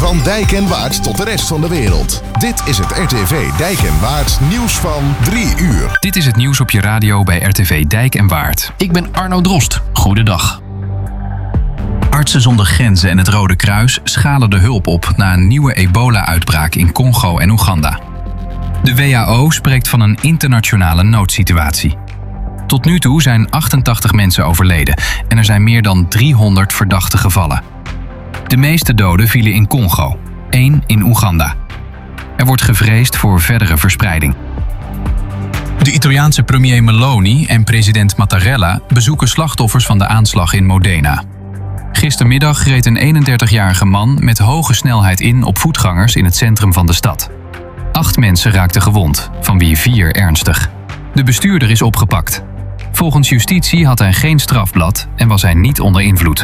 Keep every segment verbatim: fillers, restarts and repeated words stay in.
Van Dijk en Waard tot de rest van de wereld. Dit is het R T V Dijk en Waard nieuws van drie uur. Dit is het nieuws op je radio bij R T V Dijk en Waard. Ik ben Arno Drost. Goedendag. Artsen zonder Grenzen en het Rode Kruis schalen de hulp op na een nieuwe ebola-uitbraak in Congo en Oeganda. De W H O spreekt van een internationale noodsituatie. Tot nu toe zijn achtentachtig mensen overleden en er zijn meer dan driehonderd verdachte gevallen. De meeste doden vielen in Congo, één in Oeganda. Er wordt gevreesd voor verdere verspreiding. De Italiaanse premier Meloni en president Mattarella bezoeken slachtoffers van de aanslag in Modena. Gistermiddag reed een eenendertigjarige man met hoge snelheid in op voetgangers in het centrum van de stad. Acht mensen raakten gewond, van wie vier ernstig. De bestuurder is opgepakt. Volgens justitie had hij geen strafblad en was hij niet onder invloed.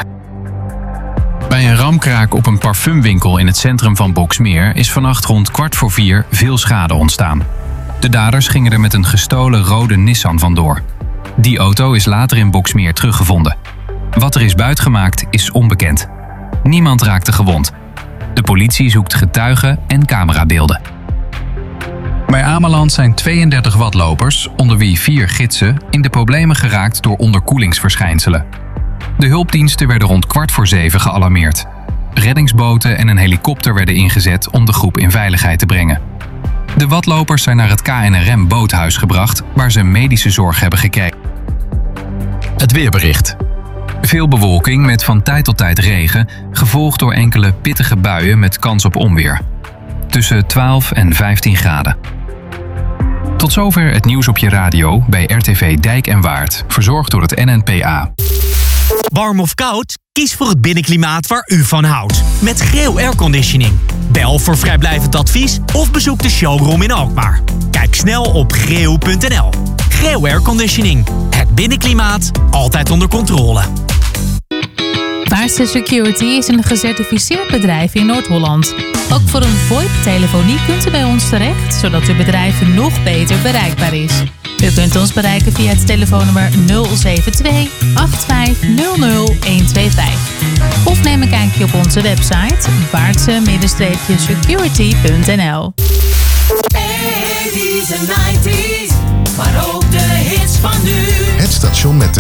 Bij een ramkraak op een parfumwinkel in het centrum van Boxmeer is vannacht rond kwart voor vier veel schade ontstaan. De daders gingen er met een gestolen rode Nissan vandoor. Die auto is later in Boxmeer teruggevonden. Wat er is buitgemaakt is onbekend. Niemand raakte gewond. De politie zoekt getuigen en camerabeelden. Bij Ameland zijn tweeëndertig watlopers, onder wie vier gidsen, in de problemen geraakt door onderkoelingsverschijnselen. De hulpdiensten werden rond kwart voor zeven gealarmeerd. Reddingsboten en een helikopter werden ingezet om de groep in veiligheid te brengen. De watlopers zijn naar het K N R M-boothuis gebracht, waar ze medische zorg hebben gekregen. Het weerbericht. Veel bewolking met van tijd tot tijd regen, gevolgd door enkele pittige buien met kans op onweer. Tussen twaalf en vijftien graden. Tot zover het nieuws op je radio bij R T V Dijk en Waard, verzorgd door het N N P A. Warm of koud? Kies voor het binnenklimaat waar u van houdt. Met Greo Airconditioning. Bel voor vrijblijvend advies of bezoek de showroom in Alkmaar. Kijk snel op greo punt n l. Greo Airconditioning. Het binnenklimaat altijd onder controle. Baarster Security is een gecertificeerd bedrijf in Noord-Holland. Ook voor een VoIP-telefonie kunt u bij ons terecht, zodat uw bedrijf nog beter bereikbaar is. U kunt ons bereiken via het telefoonnummer nul zeven twee acht vijf nul nul een twee vijf. Of neem een kijkje op onze website baartse security punt n l. eighties en nineties, maar ook de hits van nu. Het station met de